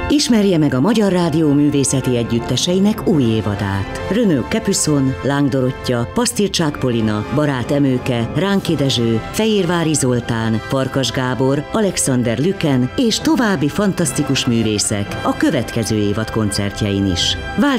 Ismerje meg a Magyar Rádió művészeti együtteseinek új évadát. Renaud Capuçon, Láng Dorottya, Pasztircsák Polina, Barát Emőke, Ránki Dezső, Fehérvári Zoltán, Farkas Gábor, Alexander Lüken és további fantasztikus művészek a következő évad koncertjein is.